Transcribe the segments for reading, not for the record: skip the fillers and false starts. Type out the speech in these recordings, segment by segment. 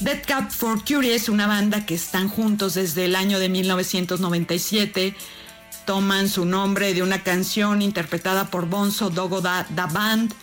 Dead Cat for Cutie es una banda que están juntos desde el año de 1997. Toman su nombre de una canción interpretada por Bonzo Dogo Da Band,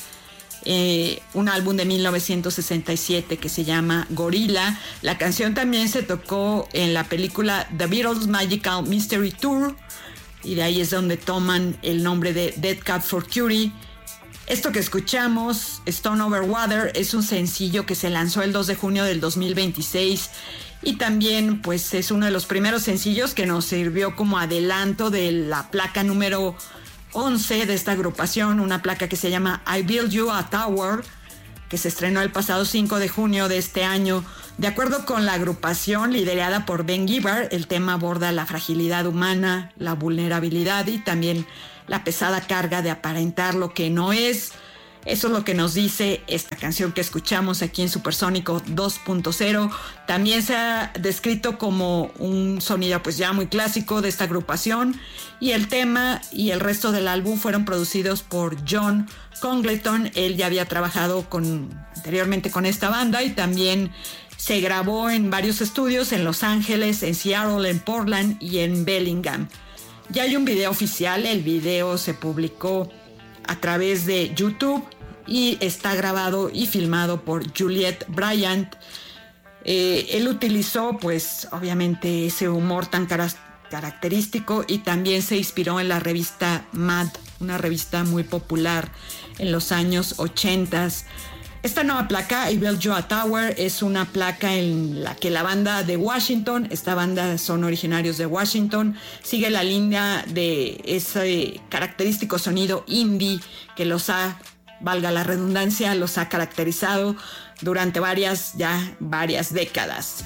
un álbum de 1967 que se llama Gorilla. La canción también se tocó en la película The Beatles Magical Mystery Tour, y de ahí es donde toman el nombre de Dead Cat for Cutie. Esto que escuchamos, Stone Over Water, es un sencillo que se lanzó el 2 de junio del 2026 y también pues es uno de los primeros sencillos que nos sirvió como adelanto de la placa número 11 de esta agrupación, una placa que se llama I Build You a Tower, que se estrenó el pasado 5 de junio de este año. De acuerdo con la agrupación liderada por Ben Gibbard, el tema aborda la fragilidad humana, la vulnerabilidad y también la pesada carga de aparentar lo que no es. Eso es lo que nos dice esta canción que escuchamos aquí en Supersónico 2.0. También se ha descrito como un sonido pues ya muy clásico de esta agrupación, y el tema y el resto del álbum fueron producidos por John Congleton. Él ya había trabajado anteriormente con esta banda y también se grabó en varios estudios en Los Ángeles, en Seattle, en Portland y en Bellingham. Ya hay un video oficial, el video se publicó a través de YouTube y está grabado y filmado por Juliet Bryant. Él utilizó pues obviamente ese humor tan característico y también se inspiró en la revista Mad, una revista muy popular en los años 80. Esta nueva placa, I Build You a Tower, es una placa en la que la banda de Washington, esta banda son originarios de Washington, sigue la línea de ese característico sonido indie que los ha, valga la redundancia, los ha caracterizado durante varias décadas.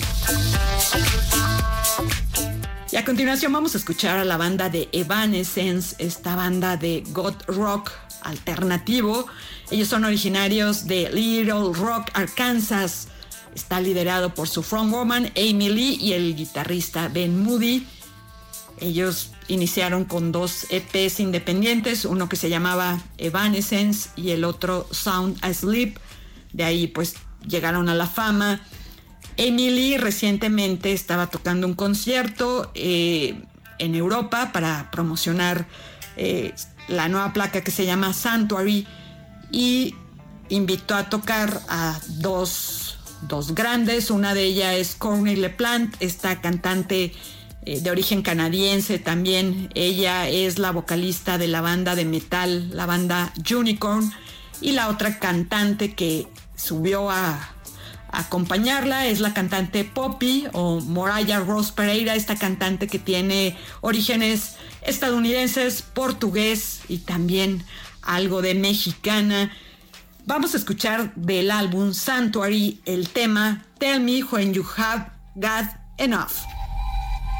Y a continuación vamos a escuchar a la banda de Evanescence, esta banda de goth rock alternativo. Ellos son originarios de Little Rock, Arkansas. Está liderado por su frontwoman Amy Lee y el guitarrista Ben Moody. Ellos iniciaron con 2 EPs independientes, uno que se llamaba Evanescence y el otro Sound Asleep. De ahí pues llegaron a la fama. Amy Lee recientemente estaba tocando un concierto en Europa para promocionar la nueva placa que se llama Sanctuary, y invitó a tocar a dos grandes. Una de ellas es Courtney LaPlante, esta cantante de origen canadiense también. Ella es la vocalista de la banda de metal, la banda Unicorn, y la otra cantante que subió a acompañarla es la cantante Poppy o Moraya Rose Pereira, esta cantante que tiene orígenes estadounidenses, portugués y también algo de mexicana. Vamos a escuchar del álbum Sanctuary el tema Tell Me When You Have Got Enough.